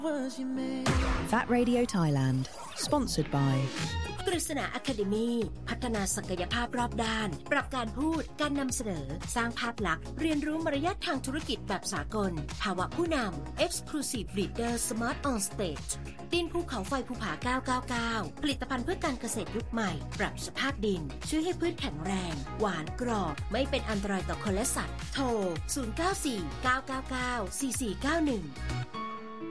That Radio Thailand sponsored by กฤษณา Academy พัฒนาศักยภาพรอบด้านปรับการพูดการนำเสนอสร้างภาพลักษณ์เรียนรู้มารยาททางธุรกิจแบบสากลภาวะผู้นำ Exclusive Leader Smart on Stage ดินภูเขาไฟภูผา999ผลิตภัณฑ์เพื่อการเกษตรยุคใหม่ปรับสภาพดินช่วยให้พืชแข็งแรงหวานกรอบไม่เป็นอันตรายต่อคนและสัตว์โทร0949994491